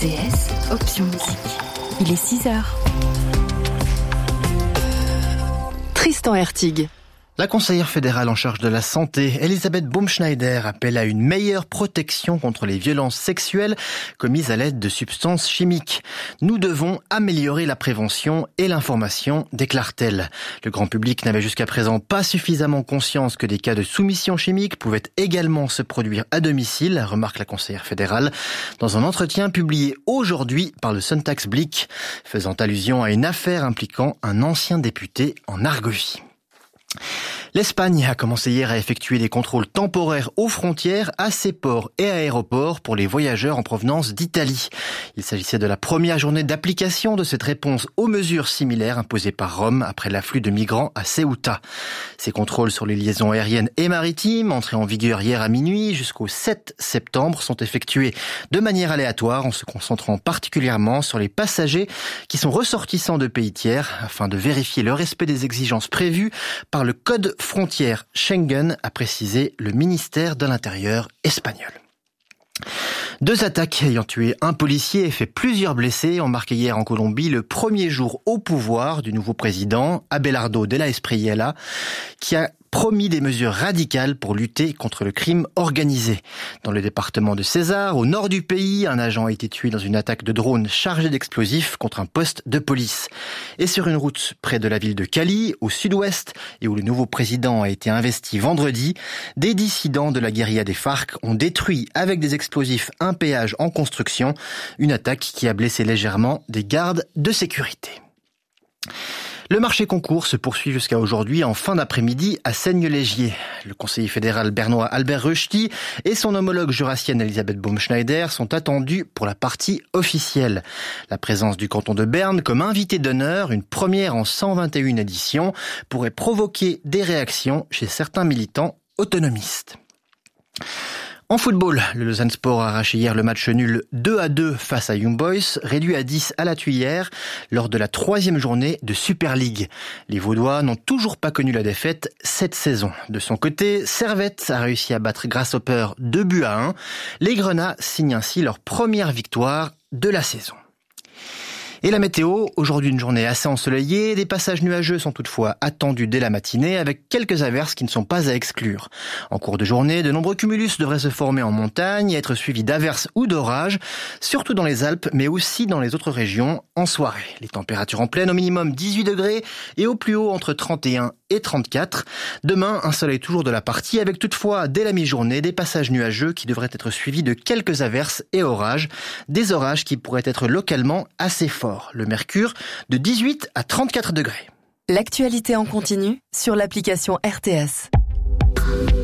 RTS, option musique. Il est 6h. Tristan Hertig. La conseillère fédérale en charge de la santé, Elisabeth Baumschneider, appelle à une meilleure protection contre les violences sexuelles commises à l'aide de substances chimiques. Nous devons améliorer la prévention et l'information, déclare-t-elle. Le grand public n'avait jusqu'à présent pas suffisamment conscience que des cas de soumission chimique pouvaient également se produire à domicile, remarque la conseillère fédérale, dans un entretien publié aujourd'hui par le Sonntagsblick, faisant allusion à une affaire impliquant un ancien député en Argovie. L'Espagne a commencé hier à effectuer des contrôles temporaires aux frontières à ses ports et aéroports pour les voyageurs en provenance d'Italie. Il s'agissait de la première journée d'application de cette réponse aux mesures similaires imposées par Rome après l'afflux de migrants à Ceuta. Ces contrôles sur les liaisons aériennes et maritimes, entrés en vigueur hier à minuit jusqu'au 7 septembre, sont effectués de manière aléatoire en se concentrant particulièrement sur les passagers qui sont ressortissants de pays tiers afin de vérifier le respect des exigences prévues par le Code frontière Schengen, a précisé le ministère de l'Intérieur espagnol. 2 attaques ayant tué un policier et fait plusieurs blessés ont marqué hier en Colombie le premier jour au pouvoir du nouveau président, Abelardo de la Espriella, qui a promis des mesures radicales pour lutter contre le crime organisé. Dans le département de César, au nord du pays, un agent a été tué dans une attaque de drone chargé d'explosifs contre un poste de police. Et sur une route près de la ville de Cali, au sud-ouest, et où le nouveau président a été investi vendredi, des dissidents de la guérilla des FARC ont détruit avec des explosifs un péage en construction, une attaque qui a blessé légèrement des gardes de sécurité. Le marché concours se poursuit jusqu'à aujourd'hui en fin d'après-midi à Seigne-Légier. Le conseiller fédéral bernois Albert Rösti et son homologue jurassienne Elisabeth Baumschneider sont attendus pour la partie officielle. La présence du canton de Berne comme invité d'honneur, une première en 121 éditions, pourrait provoquer des réactions chez certains militants autonomistes. En football, le Lausanne Sport a arraché hier le match nul 2-2 face à Young Boys, réduit à 10 à la Tuilière lors de la 3e journée de Super League. Les Vaudois n'ont toujours pas connu la défaite cette saison. De son côté, Servette a réussi à battre Grasshopper 2-1. Les Grenats signent ainsi leur première victoire de la saison. Et la météo, aujourd'hui une journée assez ensoleillée, des passages nuageux sont toutefois attendus dès la matinée avec quelques averses qui ne sont pas à exclure. En cours de journée, de nombreux cumulus devraient se former en montagne et être suivis d'averses ou d'orages, surtout dans les Alpes mais aussi dans les autres régions en soirée. Les températures en pleine au minimum 18 degrés et au plus haut entre 31 et 34. Demain, un soleil toujours de la partie avec toutefois dès la mi-journée des passages nuageux qui devraient être suivis de quelques averses et orages. Des orages qui pourraient être localement assez forts. Le mercure de 18 à 34 degrés. L'actualité en continu sur l'application RTS.